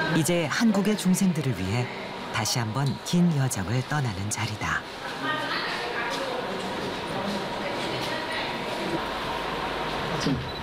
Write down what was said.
이제 한국의 중생들을 위해 다시 한번 긴 여정을 떠나는 자리다. 좀.